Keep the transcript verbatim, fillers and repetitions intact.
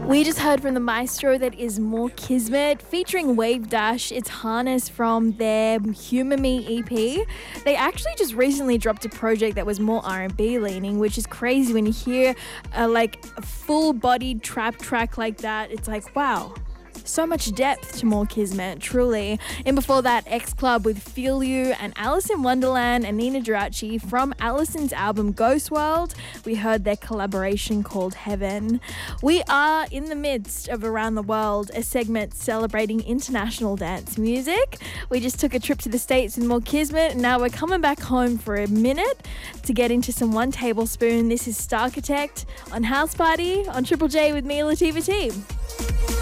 We just heard from the maestro that is More Kismet featuring Wave Dash. It's Harness from their Humour Me E P. They actually just recently dropped a project that was more R and B leaning, which is crazy when you hear a, like a full-bodied trap track like that. It's like, wow. So much depth to More Kismet, truly. And before that, X Club with Feel You and Alice in Wonderland and Nina Geraci from Alison's album Ghost World. We heard their collaboration called Heaven. We are in the midst of Around the World, a segment celebrating international dance music. We just took a trip to the States with More Kismet, and now we're coming back home for a minute to get into some One Tablespoon. This is Starchitect on House Party on Triple J with me, Latifah T.